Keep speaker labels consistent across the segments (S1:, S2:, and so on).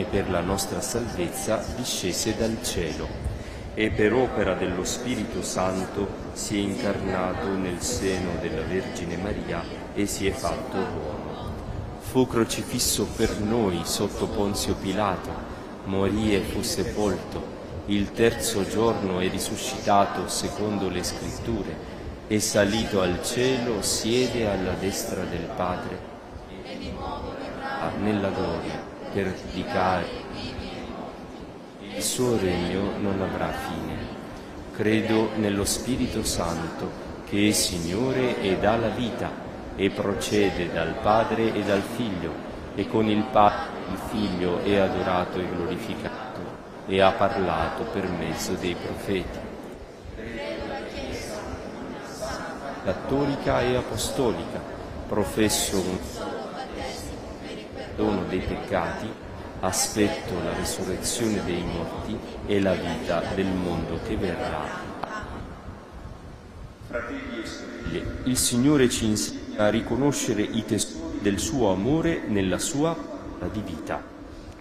S1: per la nostra salvezza discese dal cielo e per opera dello Spirito Santo si è incarnato nel seno della Vergine Maria e si è fatto uomo. Fu crocifisso per noi sotto Ponzio Pilato, morì e fu sepolto, il terzo giorno è risuscitato secondo le Scritture, è salito al cielo, siede alla destra del Padre e di nuovo verrà nella gloria per giudicare. Il suo regno non avrà fine. Credo nello Spirito Santo, che è Signore e dà la vita, e procede dal Padre e dal Figlio, e con il Padre il Figlio è adorato e glorificato, e ha parlato per mezzo dei profeti. Cattolica e apostolica, professo un perdono dei peccati, aspetto la risurrezione dei morti e la vita del mondo che verrà. Fratelli e sorelle, il Signore ci insegna a riconoscere i tesori del suo amore nella sua parola di vita.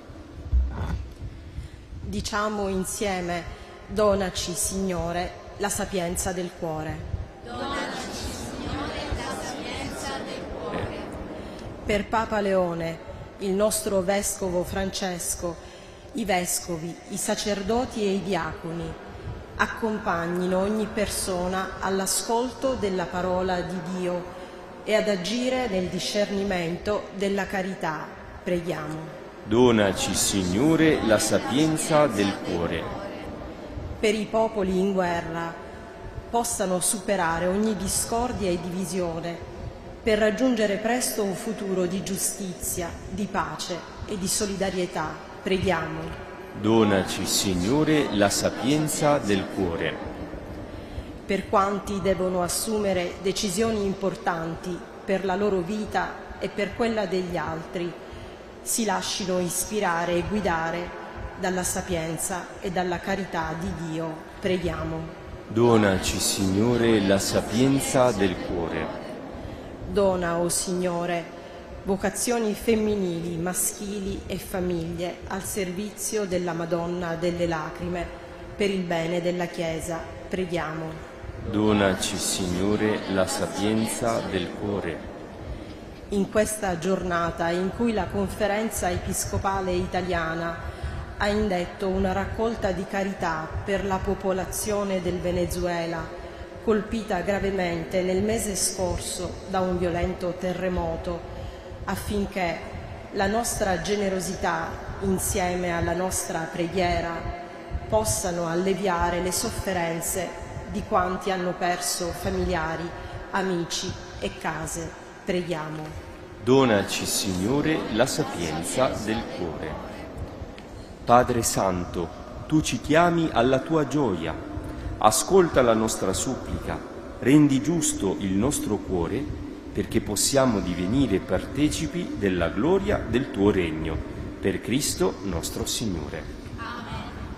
S2: Diciamo insieme: donaci, Signore, la sapienza del cuore.
S3: Donaci, Signore, la sapienza del cuore.
S2: Per Papa Leone, il nostro Vescovo Francesco, i Vescovi, i sacerdoti e i diaconi, accompagnino ogni persona all'ascolto della parola di Dio e ad agire nel discernimento della carità. Preghiamo.
S1: Donaci, Signore, la sapienza del cuore.
S2: Per i popoli in guerra possano superare ogni discordia e divisione per raggiungere presto un futuro di giustizia, di pace e di solidarietà. Preghiamo.
S1: Donaci, Signore, la sapienza del cuore.
S2: Per quanti devono assumere decisioni importanti per la loro vita e per quella degli altri, si lascino ispirare e guidare dalla sapienza e dalla carità di Dio. Preghiamo.
S1: Donaci, Signore, la sapienza del cuore.
S2: Dona, o Signore, vocazioni femminili, maschili e famiglie al servizio della Madonna delle Lacrime per il bene della Chiesa. Preghiamo.
S1: Donaci, Signore, la sapienza del cuore.
S2: In questa giornata in cui la Conferenza Episcopale Italiana ha indetto una raccolta di carità per la popolazione del Venezuela, colpita gravemente nel mese scorso da un violento terremoto, affinché la nostra generosità, insieme alla nostra preghiera, possano alleviare le sofferenze di quanti hanno perso familiari, amici e case. Preghiamo.
S1: Donaci, Signore, la sapienza del cuore. Padre Santo, Tu ci chiami alla Tua gioia. Ascolta la nostra supplica, rendi giusto il nostro cuore, perché possiamo divenire partecipi della gloria del Tuo regno. Per Cristo nostro Signore.